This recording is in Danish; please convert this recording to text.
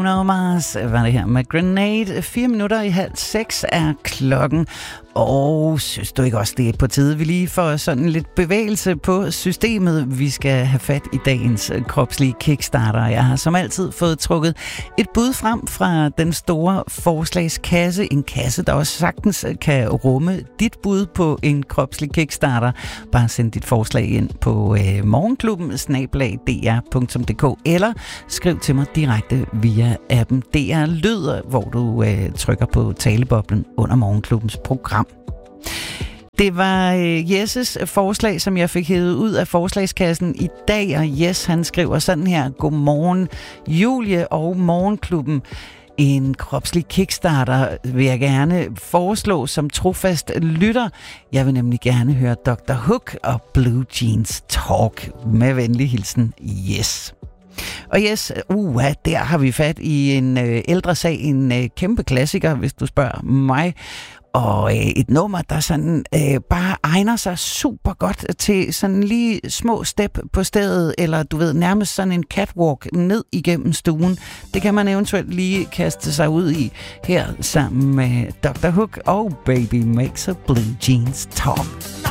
Bruno Mars var det her med Grenade. 5:04 er klokken. Og synes du ikke også, det er på tide, vi lige får sådan lidt bevægelse på systemet? Vi skal have fat i dagens kropslige kickstarter. Jeg har som altid fået trukket et bud frem fra den store forslagskasse. En kasse, der også sagtens kan rumme dit bud på en kropslig kickstarter. Bare send dit forslag ind på morgenklubben@dr.dk eller skriv til mig direkte via appen DR Lyder, hvor du trykker på taleboblen under Morgenklubbens program. Det var Jesses forslag, som jeg fik hævet ud af forslagskassen i dag, og Jes, han skriver sådan her: Godmorgen Julie og Morgenklubben. En kropslig kickstarter vil jeg gerne foreslå som trofast lytter. Jeg vil nemlig gerne høre Dr. Hook og Blue Jeans Talk. Med venlig hilsen, Yes. Og yes, der har vi fat i en ældre sag, en kæmpe klassiker, hvis du spørger mig. Og et nummer, der sådan bare egner sig super godt til sådan lige små step på stedet, eller du ved, nærmest sådan en catwalk ned igennem stuen. Det kan man eventuelt lige kaste sig ud i her sammen med Dr. Hook og Baby Makes a Blue Jeans Talk.